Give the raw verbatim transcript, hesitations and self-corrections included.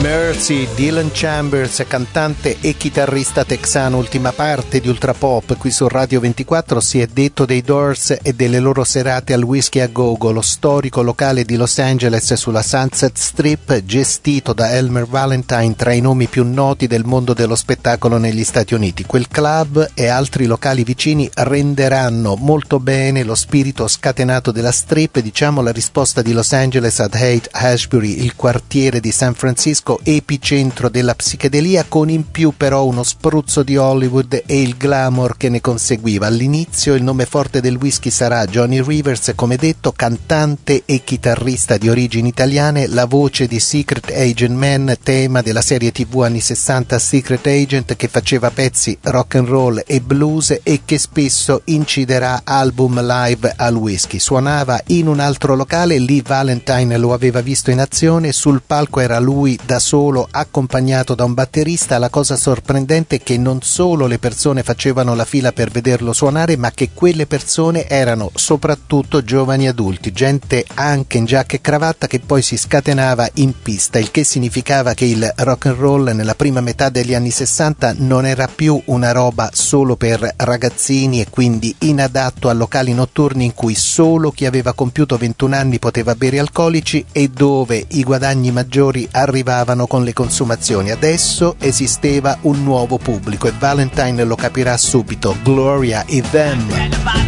Mercy, Dylan Chambers, cantante e chitarrista texano, ultima parte di Ultra Pop qui su Radio ventiquattro. Si è detto dei Doors e delle loro serate al Whiskey a Go-Go, lo storico locale di Los Angeles sulla Sunset Strip, gestito da Elmer Valentine, tra i nomi più noti del mondo dello spettacolo negli Stati Uniti. Quel club e altri locali vicini renderanno molto bene lo spirito scatenato della strip, diciamo la risposta di Los Angeles ad Haight-Ashbury, il quartiere di San Francisco epicentro della psichedelia, con in più però uno spruzzo di Hollywood e il glamour che ne conseguiva. All'inizio il nome forte del whisky sarà Johnny Rivers, come detto, cantante e chitarrista di origini italiane, la voce di Secret Agent Man, tema della serie tv anni sessanta Secret Agent, che faceva pezzi rock and roll e blues e che spesso inciderà album live al whisky. Suonava in un altro locale, lì Valentine lo aveva visto in azione, sul palco era lui da solo accompagnato da un batterista. La cosa sorprendente è che non solo le persone facevano la fila per vederlo suonare, ma che quelle persone erano soprattutto giovani adulti, gente anche in giacca e cravatta che poi si scatenava in pista, il che significava che il rock and roll nella prima metà degli anni sessanta non era più una roba solo per ragazzini e quindi inadatto a locali notturni in cui solo chi aveva compiuto ventuno anni poteva bere alcolici e dove i guadagni maggiori arrivavano con le consumazioni. Adesso esisteva un nuovo pubblico e Valentine lo capirà subito. Gloria e Them.